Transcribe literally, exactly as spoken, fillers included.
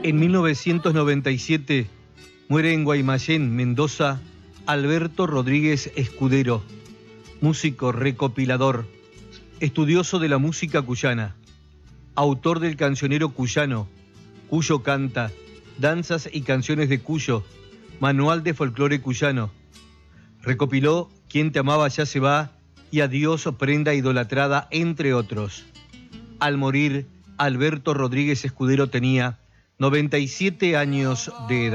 En mil novecientos noventa y siete muere en Guaymallén, Mendoza, Alberto Rodríguez Escudero, músico, recopilador, estudioso de la música cuyana, autor del cancionero cuyano, Cuyo canta, danzas y canciones de Cuyo, manual de folclore cuyano. Recopiló Quien te amaba ya se va y Adiós prenda idolatrada, entre otros. Al morir, Alberto Rodríguez Escudero tenía noventa y siete años de edad.